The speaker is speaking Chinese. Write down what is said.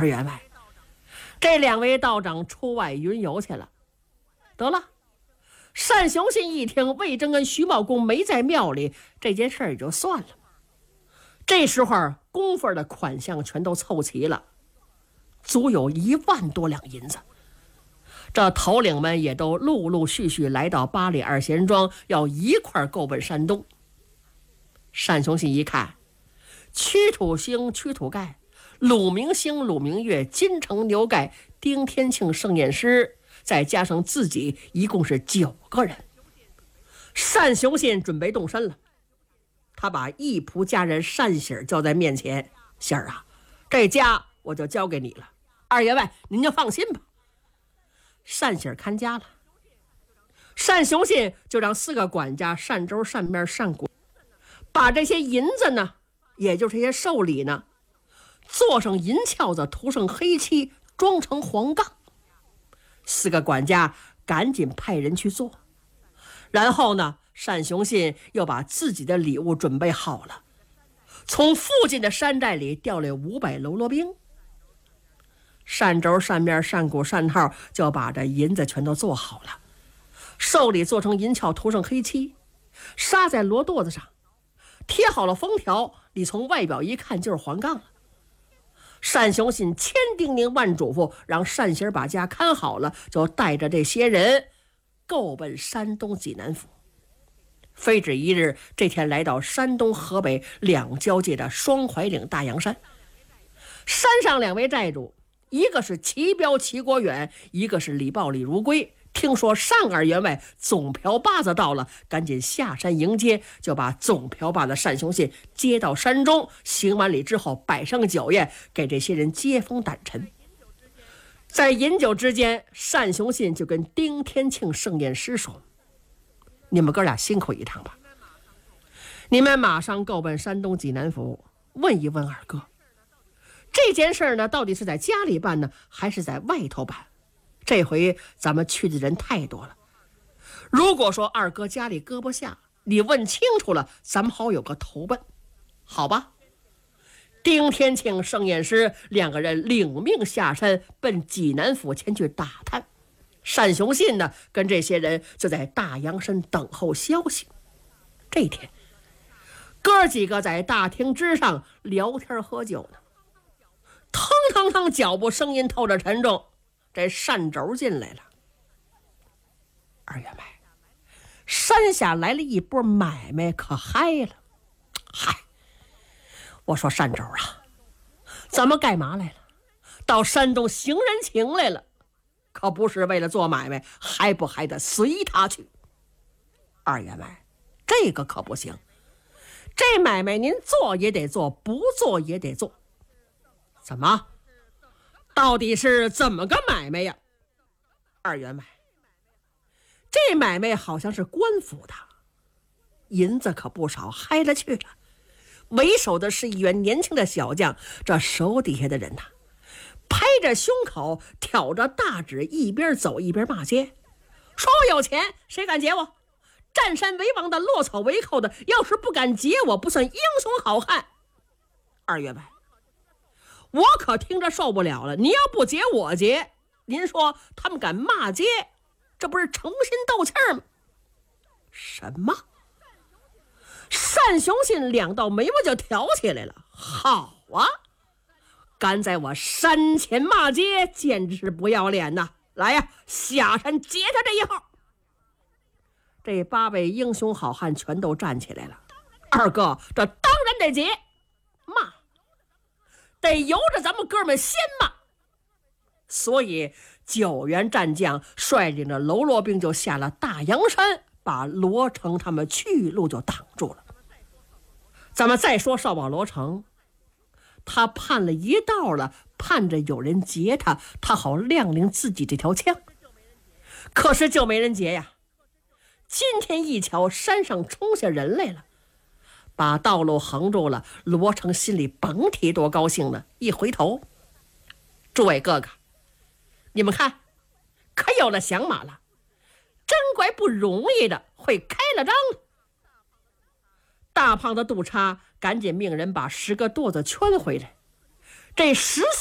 二员外，这2位道长出外云游去了。得了，单雄信一听魏征跟徐茂公没在庙里，这件事也就算了。这时候公费的款项全都凑齐了，足有1万多两银子。这头领们也都陆陆续续来到八里二贤庄，要一块够奔山东。单雄信一看，屈土兴、屈土盖、鲁明兴、鲁明月、金城牛盖、丁天庆、盛验师，再加上自己，一共是9个人。单雄信准备动身了，他把义仆家人单喜儿叫在面前：“喜儿啊，这家我就交给你了，二员外您就放心吧。”单喜儿看家了，单雄信就让4个管家单周、单面、单果把这些银子呢，也就是这些寿礼呢，做上银翘子，涂上黑漆，装成黄杠。4个管家赶紧派人去做。然后呢，单雄信又把自己的礼物准备好了，从附近的山寨里调来500喽啰兵。单轴、单面、单骨、单号就把这银子全都做好了，寿礼做成银翘，涂上黑漆，杀在罗垛子上，贴好了封条，你从外表一看就是黄杠了。单雄信千叮咛万嘱咐，让单喜儿把家看好了，就带着这些人够奔山东济南府。非止一日，这天来到山东河北2交界的双槐岭大阳山。山上2位寨主，一个是齐彪齐国远，一个是李豹李如归。听说单二员外总瓢把子到了，赶紧下山迎接，就把总瓢把子单雄信接到山中，行完礼之后摆上酒宴，给这些人接风掸尘。在饮酒之间，单雄信就跟丁天庆、盛验师说：“你们哥俩辛苦一趟吧，你们马上够奔山东济南府，问一问二哥，这件事呢，到底是在家里办呢，还是在外头办？这回咱们去的人太多了，如果说二哥家里搁不下，你问清楚了，咱们好有个头奔，好吧？”丁天庆、盛验师2个人领命下山，奔济南府前去打探。单雄信呢，跟这些人就在大阳山等候消息。这天，哥几个在大厅之上聊天喝酒呢，腾腾腾，脚步声音透着沉重。这单轴进来了：“二员外，山下来了一波买卖，可嗨了。”“嗨，我说单轴啊，咱们干嘛来了？到山东行人情来了，可不是为了做买卖，还不还得随他去？二员外，这个可不行，这买卖您做也得做，不做也得做。怎么？到底是怎么个买卖呀？二员外，这买卖好像是官府的，银子可不少，嗨了去了。为首的是一员年轻的小将，这手底下的人呐，拍着胸口，挑着大指，一边走一边骂街，说我有钱，谁敢劫我？占山为王的，落草为寇的，要是不敢劫我，不算英雄好汉。二员外，我可听着受不了了，你要不劫我劫，您说他们敢骂街，这不是诚心斗气儿吗？什么？单雄信2道眉毛就挑起来了。好啊，敢在我山前骂街，简直是不要脸呐！来呀，下山劫他这一号。这8位英雄好汉全都站起来了。二哥，这当然得劫，骂得由着咱们哥们先骂。所以9员战将率领着喽啰兵就下了大阳山，把罗成他们去路就挡住了。咱们再说少保罗成，他盼了一道了，盼着有人劫他，他好亮亮自己这条枪。可是就没人劫呀。今天一瞧，山上冲下人来了，把道路横住了。罗成心里甭提多高兴了，一回头：“诸位哥哥，你们看，可有了响马了，真怪不容易的，会开了张了。”大胖子杜叉赶紧命人把10个垛子圈回来。这14